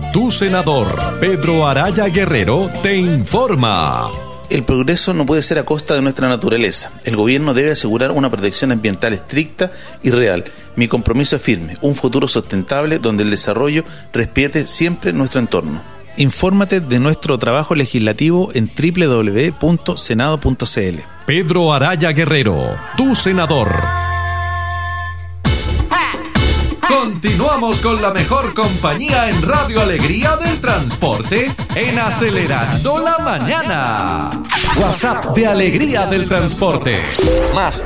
Tu senador, Pedro Araya Guerrero, te informa. El progreso no puede ser a costa de nuestra naturaleza. El gobierno debe asegurar una protección ambiental estricta y real. Mi compromiso es firme, un futuro sustentable donde el desarrollo respete siempre nuestro entorno. Infórmate de nuestro trabajo legislativo en www.senado.cl. Pedro Araya Guerrero, tu senador. Continuamos con la mejor compañía en Radio Alegría del Transporte en Acelerando la Mañana. WhatsApp de Alegría del Transporte. Más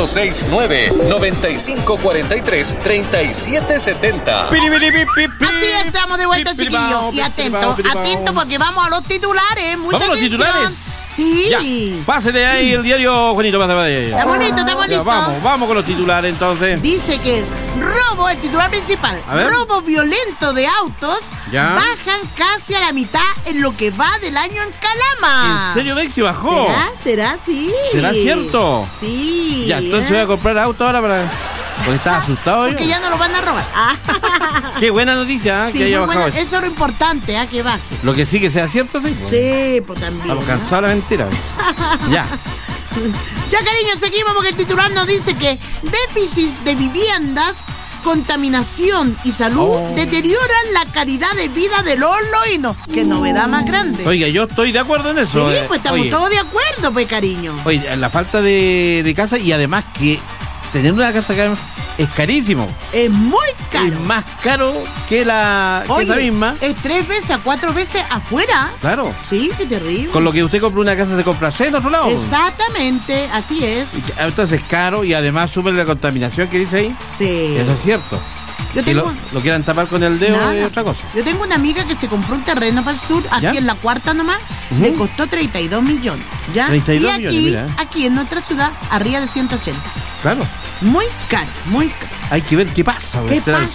569-9543-3770. Así estamos de vuelta, chiquillos. Y atento porque vamos a los titulares. Mucha ¿Vamos a los titulares? Sí. Ya, pásele ahí el diario, Juanito. Estamos listos. Ya, vamos con los titulares entonces. Dice que robo, el titular principal, robo violento de autos, bajan casi a la mitad en lo que va del año en Calama. ¿En serio, Bexi bajó? ¿Será? Sí. ¿Será cierto? Sí. Ya, entonces voy a comprar auto ahora porque estaba asustado yo. Porque ya no lo van a robar. Qué buena noticia, sí, que haya bajado eso. Eso es lo importante, que baje. Lo que sí que sea cierto, sí. Sí, pues también. Estamos cansados de la mentira. Ya, cariño, seguimos porque el titular nos dice que déficit de viviendas, contaminación y salud deterioran la calidad de vida de los loínos. Qué novedad más grande. Oiga, yo estoy de acuerdo en eso. Sí, pues estamos todos de acuerdo, pues, cariño. Oye, la falta de casa y además que tener una casa acá es carísimo. Es muy caro. Es más caro que esa misma. Es 3 veces a 4 veces afuera. Claro. Sí, qué terrible. Con lo que usted compra una casa, se compra 6 en otro lado. Exactamente, así es. Entonces es caro y además sube la contaminación que dice ahí. Sí. Eso es cierto. Lo quieran tapar con el dedo es otra cosa. Yo tengo una amiga que se compró un terreno para el sur, aquí en la cuarta nomás, le costó 32 millones. ¿Ya? 32 millones, mira. Aquí en nuestra ciudad, arriba de 180. Claro. Muy caro, muy caro. Hay que ver qué pasa. ¿Qué pasa?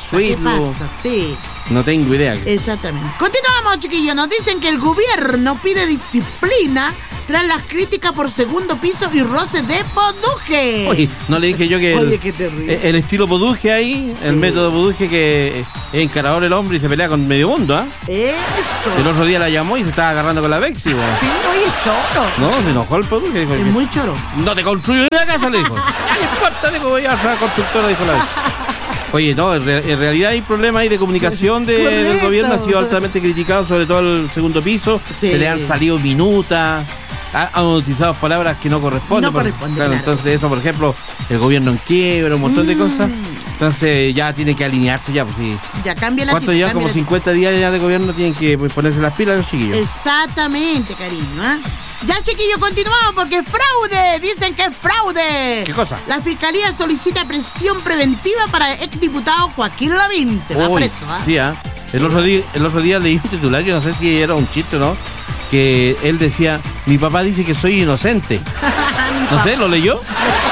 Sí. No tengo idea. Exactamente. Continuamos, chiquillos. Nos dicen que el gobierno pide disciplina tras las críticas por segundo piso y roces de Poduje. Oye, no le dije yo que qué terrible. El estilo Poduje ahí, el método Poduje que es encarador el hombre y se pelea con medio mundo, Eso. El otro día la llamó y se estaba agarrando con la Bexi, Sí, oye, choro. No, se enojó el Poduje. Dijo, es muy choro. No te construyo una casa, le dijo. No importa, dijo, voy a ser constructora, dijo la Bexi. Oye, no, en realidad hay problemas ahí de comunicación del gobierno, ha sido altamente criticado, sobre todo el segundo piso. Sí. Se le han salido minutas. Han utilizado palabras que no corresponden. Claro, entonces eso, por ejemplo, el gobierno en quiebra, un montón de cosas. Entonces ya tiene que alinearse ya. Pues, sí. Ya cambia la ¿Cuánto llevan? Como 50 días ya de gobierno, tienen que ponerse las pilas los chiquillos. Exactamente, cariño. Ya, chiquillos, continuamos porque es fraude. Dicen que es fraude. ¿Qué cosa? La fiscalía solicita prisión preventiva para el exdiputado Joaquín Lavín. Se va preso, Sí, el otro día leí un titular, yo no sé si era un chiste o no, que él decía, mi papá dice que soy inocente. No sé, ¿lo leyó?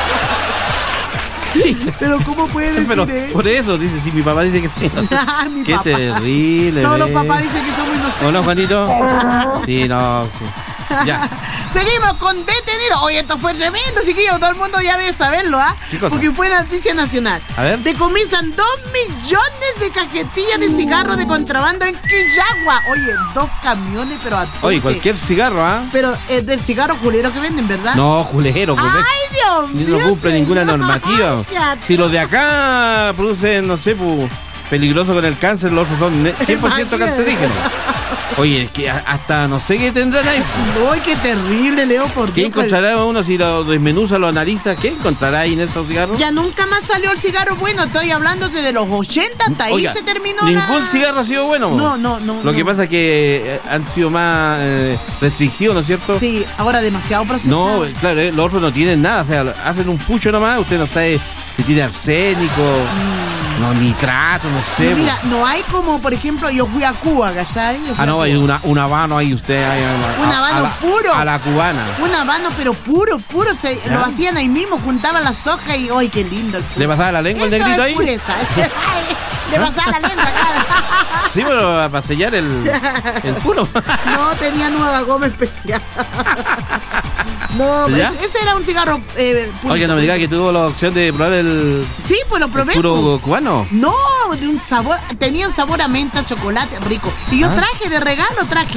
Sí. Pero ¿cómo puede decir eso? Por eso, dice, si mi papá dice que soy inocente. Qué papá. Terrible. Todos los papás dicen que somos inocentes. ¿O no, Juanito? Sí, no, sí. Ya. Seguimos con detenidos. Oye, esto fue tremendo, chiquillos. Todo el mundo ya debe saberlo, porque fue noticia nacional. A ver. Decomisan 2 millones de cajetillas de cigarros de contrabando en Quillagua. Oye, 2 camiones, pero a tope. Oye, cualquier cigarro, Pero es del cigarro julero que venden, ¿verdad? No, julero. ¡Ay, Dios mío! No cumple ninguna normativa. Si los de acá producen, no sé, peligroso con el cáncer, los otros son 100% cancerígenos. Oye, es que hasta no sé qué tendrán ahí. ¡Uy, qué terrible, Leo! Por Dios. ¿Qué encontrará uno si lo desmenuza, lo analiza? ¿Qué encontrará ahí en esos cigarros? Ya nunca más salió el cigarro bueno. Estoy hablando desde los 80 hasta ahí se terminó. ¿Ningún cigarro ha sido bueno? No. Lo que pasa es que han sido más restringidos, ¿no es cierto? Sí, ahora demasiado procesado. No, claro, los otros no tienen nada. O sea, hacen un pucho nomás. Usted no sabe si tiene arsénico. No, nitrato, no sé. Mira, no hay como, por ejemplo, yo fui a Cuba, ¿cachai? No, hay un habano ahí, usted. Un habano puro. A la cubana. Un habano, pero puro. Lo hacían ahí mismo, juntaban las hojas y, ¡ay, qué lindo! ¿Le pasaba la lengua el negrito ahí? Pureza. Le pasaba la lengua, claro. Sí, pero para sellar el puro. No, tenía nueva goma especial. No, ¿Ya? ese era un cigarro purito. Oye, no me digas que tuvo la opción de probar el Sí, pues lo probé. puro cubano. No, de un sabor, tenía un sabor a menta, chocolate, rico. Y yo traje de regalo,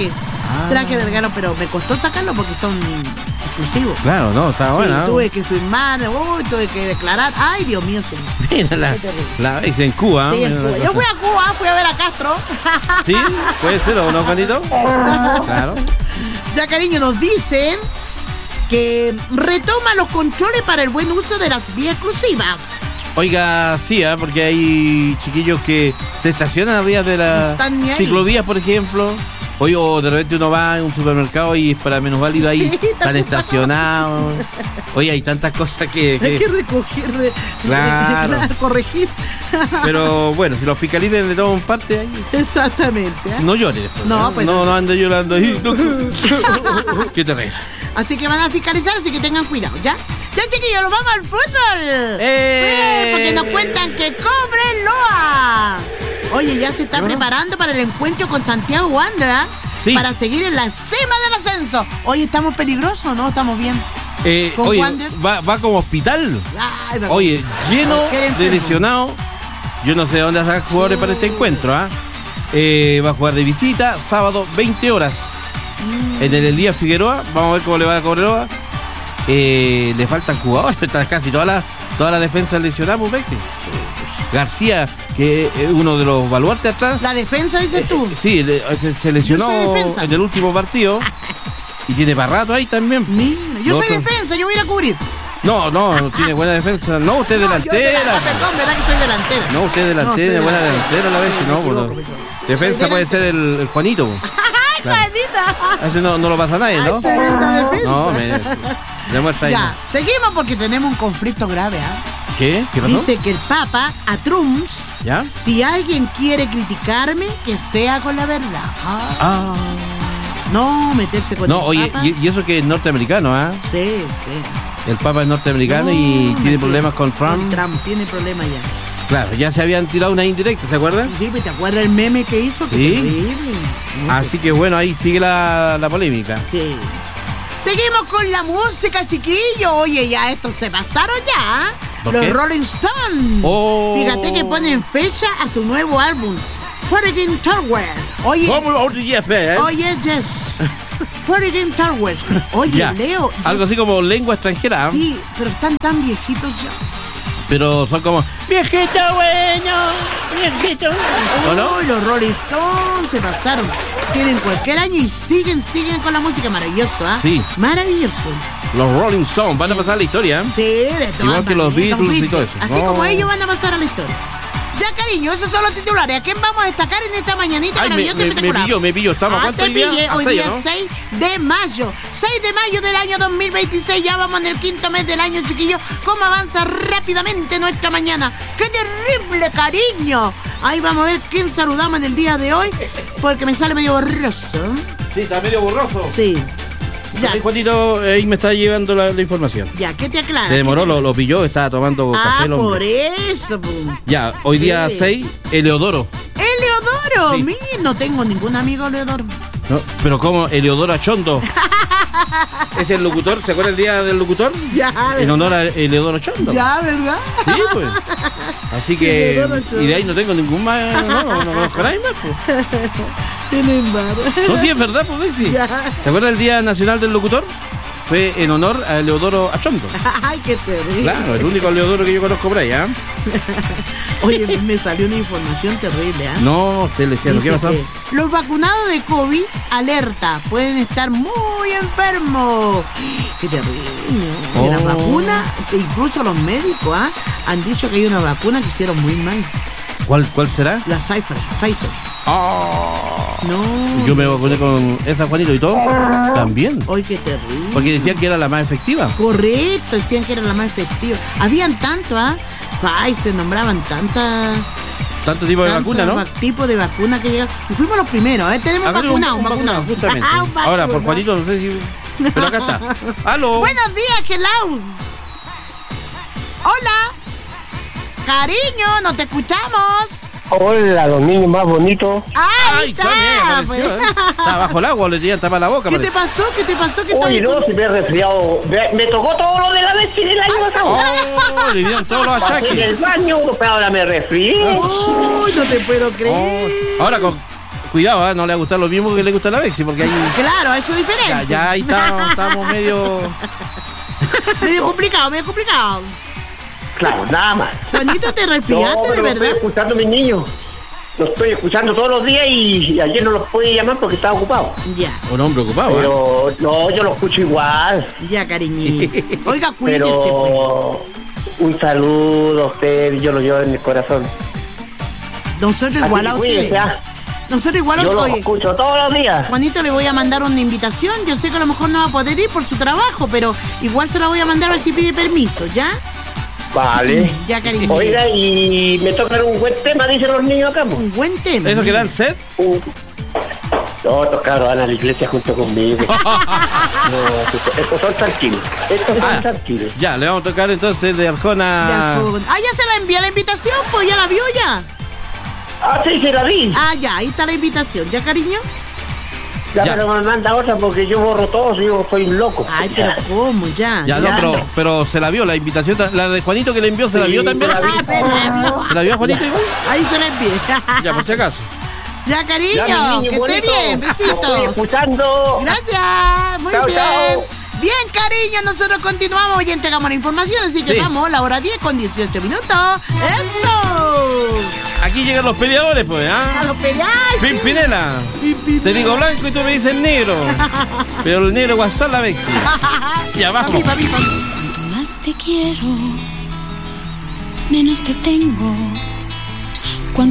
pero me costó sacarlo porque son exclusivos. Claro, no, estaba Sí, bueno. tuve que firmar, tuve que declarar. Ay, Dios mío, señor. Mira, en Cuba. Sí, en mira Cuba. la Yo cosa. fui a Cuba, fui a ver a Castro. Sí, puede ser, ¿o no, Juanito? Claro. Ya, cariño, nos dicen que retoma los controles para el buen uso de las vías exclusivas. Oiga, sí, porque hay chiquillos que se estacionan arriba de Están ni las ahí. ciclovías, por ejemplo. Oye, o de repente uno va a un supermercado y es para menos válido ahí, Sí, está están ocupado. estacionados. Oye, hay tantas cosas Hay que recoger, Claro. corregir. Pero bueno, si los fiscalices le toman parte ahí, Exactamente. ¿eh? no llore después. No, pues no, no. no ande llorando ahí. Qué terrible. Así que van a fiscalizar, así que tengan cuidado, ¿ya? Ya, chiquillos, nos vamos al fútbol. Porque nos cuentan que cobren Loa. Oye, ya se está preparando para el encuentro con Santiago Wanderers Sí. para seguir en la cima del ascenso. Oye, ¿estamos peligrosos o no? ¿Estamos bien? ¿Con Oye, Wander? va como hospital. Ay, me- Oye, lleno Cualquier de enfermo. lesionados. Yo no sé de dónde va a sacar jugadores para este encuentro, ¿ah? Va a jugar de visita, sábado, 20 horas. En el Elías Figueroa, vamos a ver cómo le va a Cobreloa. Le faltan jugadores, está casi toda la defensa lesionada, pues, Bexi. García, que es uno de los baluartes atrás. La defensa, dices tú. Sí, se lesionó Yo soy defensa. en el último partido. Y tiene para rato ahí también. Mira, yo Los soy otros- defensa, yo voy a ir a cubrir. No, tiene buena defensa. No, usted es No, yo delantera. perdón, ¿verdad que soy delantera? No, usted es delantera, soy buena delantera. delantera a la vez, Sí, no, me equivoco, pues, me equivoco. defensa Soy puede ser delantera. el Juanito. Pues. ¡Ay, Claro. Juanita! Ese no lo pasa a nadie, ¿no? Ay, tremenda defensa. No, me muestra ahí. Ya, seguimos porque tenemos un conflicto grave, ¿ah? ¿Qué? ¿Qué pasó? Dice que el Papa a Trumps, ¿Ya? si alguien quiere criticarme, que sea con la verdad. Ah. No meterse con No, el oye, Papa. y eso que es norteamericano, ¿ah? Sí. El Papa es norteamericano No, y tiene me problemas con Trump. Trump tiene problemas ya. Claro, ya se habían tirado una indirecta, ¿se acuerdan? Sí, pues, ¿te acuerdas el meme que hizo? Qué Sí. terrible. Así que bueno, ahí sigue la polémica. Sí. Seguimos con la música, chiquillo. Oye, ya estos se pasaron ya. ¿Por Los qué? Rolling Stones. Oh. Fíjate que ponen fecha a su nuevo álbum, Foreign Tower. Oye, oye, yes. Foreign Tower. Oye, Ya. Leo. Algo así como lengua extranjera. ¿Ah? Sí, pero están tan viejitos ya. Pero son como viejito bueno, viejito. ¿O no? Uy, los Rolling Stones se pasaron. Tienen cualquier año y siguen con la música. Maravilloso, ¿ah? Sí. Maravilloso. Los Rolling Stones van a pasar a la historia. ¿Eh? Sí, de todas Igual que los maneras, Beatles y todo eso. Así Oh. como ellos van a pasar a la historia. Ya, cariño, esos son los titulares. ¿A quién vamos a destacar en esta mañanita Ay, maravillosa y espectacular? me pilló. Estamos a cuánto te hoy día? pillé. A Hoy 6, día ¿no? 6 de mayo. 6 de mayo del año 2026. Ya vamos en el quinto mes del año, chiquillos. ¿Cómo avanza rápidamente nuestra mañana? ¡Qué terrible, cariño! Ahí vamos a ver quién saludamos en el día de hoy. Porque me sale medio borroso. Sí, está medio borroso. Sí. Ya, Sí, Juanito, ahí me está llevando la información. ya, ¿qué te aclara? Se demoró, ¿Qué te- lo pilló, estaba tomando Ah, café el hombre. por eso, po. Ya, hoy Sí. día 6, Eleodoro. Eleodoro, Sí. mira, no tengo ningún amigo Eleodoro. ¿No? Pero ¿cómo? Eleodoro Achondo. Es el locutor, ¿se acuerda el día del locutor? Ya, En honor a Eleodoro Achondo. ya, ¿verdad? Sí, pues. Así que. Eleodoro Achondo. Y de ahí no tengo ningún más. No conozco a nadie más, pues. Tienen embargo. No, sí, es verdad, pues, Bexi. Ya. ¿Se acuerda el Día Nacional del Locutor? Fue en honor a Eleodoro Achondo. Ay, qué terrible. Claro, el único Eleodoro que yo conozco por ahí, ¿ah? Oye, me salió una información terrible, ¿ah? No, usted le decía, ¿qué Dice pasó? que los vacunados de COVID, alerta, pueden estar muy enfermos. Qué terrible. Oh. Las vacunas, incluso los médicos, ¿ah? Han dicho que hay una vacuna que hicieron muy mal. ¿Cuál será? La Pfizer. Ah. No. Yo me vacuné con esa, Juanito, y todo. También. Ay, qué terrible. Porque decían que era la más efectiva. Correcto, decían que era la más efectiva. Habían tanto, ¿ah? Pfizer, nombraban tantas. Tanto tipo de vacuna, ¿no? Tipo de vacuna que llegaron. Y fuimos los primeros, ¿eh? Tenemos Acá tenemos vacunado, un vacunado. justamente. Ah, un Ahora, por vacunado. Juanito, no sé si. Pero acá está. ¡Aló! Buenos días, hello. Hola. Cariño, no te escuchamos. Hola, los niños más bonitos. ¡Ahí está bien, pues! está bajo el agua, le tenían tapar la boca. ¿Qué parece. te pasó? ¿Qué te pasó? ¿Qué Oye, tal? no, si me he resfriado. Me tocó todo lo de la vez del año pasado. Oh, le dieron todos los Pasé en achaques. el baño, pero ahora me resfrié. ¡Uy, no te puedo creer! Oh, ahora cuidado, no le va a gustar lo mismo que le gusta a la Bexi, porque ahí Claro, eso es diferente. ya ahí estamos medio. Medio complicado, medio complicado. Claro, nada más. Juanito, te No, resfriaste, pero de lo estoy verdad. escuchando a mis niños. Lo estoy escuchando todos los días y ayer no los pude llamar porque estaba ocupado. Ya, Un hombre ocupado, ¿eh? Pero no, yo lo escucho igual. ya, cariñito. Oiga, cuídese, pues. Pero un saludo a usted, yo lo llevo en el corazón. Nosotros Así igual que a cuídese, ustedes. ¿ah? Nosotros igual a Yo los ustedes. escucho todos los días. Juanito, le voy a mandar una invitación. Yo sé que a lo mejor no va a poder ir por su trabajo, pero igual se la voy a mandar a ver si pide permiso, ¿ya? Vale. Ya, cariño. Oiga, y me tocan un buen tema, dicen los niños acá. Un buen tema. ¿Eso que dan sed? No, tocaron, van a la iglesia junto conmigo. No, estos son tranquilos. Estos son tranquilos. Ya, le vamos a tocar entonces de De Arjona. Arjona. Ah, ya se la envié la invitación, pues ya la vio ya. Ah, sí, se la vi. Ah, ya, ahí está la invitación. ¿Ya, cariño? Ya, Ya. pero me manda otra porque yo borro todo, si yo soy un loco. Ay, pero ¿cómo? Ya. Ya, no, pero se la vio la invitación, la de Juanito que le envió, ¿se la Sí, vio también? la vi. Ah, pero- ¿Se la vio Juanito igual? Ahí se la envié. Ya, por si acaso. Ya, Ya, cariño, mi niño que esté bonito, bien. lo estoy Besitos. escuchando. Gracias, muy Chao, bien. chao. Bien, cariño, nosotros continuamos y entregamos la información, así que Sí. vamos, la hora 10 con 18 minutos. ¡Eso! Aquí llegan los peleadores, pues, A ¿ah? los pelear. Pimpinela. Te digo blanco y tú me dices negro. Pero el negro WhatsApp la Bexi. Ya, vamos. Papi. Cuanto más te quiero, menos te tengo.